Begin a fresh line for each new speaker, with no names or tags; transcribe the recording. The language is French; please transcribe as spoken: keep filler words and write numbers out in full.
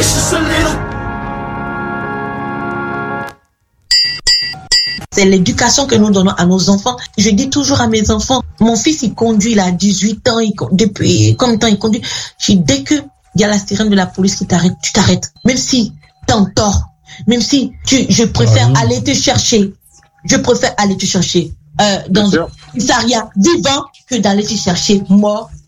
C'est l'éducation que nous donnons à nos enfants. Je dis toujours à mes enfants, mon fils, il conduit, il a dix-huit ans, il, depuis combien de temps il conduit? Je dis, dès que il y a la sirène de la police qui t'arrête, tu t'arrêtes. Même si t'es en tort, même si tu, je préfère ah, oui. aller te chercher, je préfère aller te chercher euh, dans une commissariat vivant que d'aller te chercher mort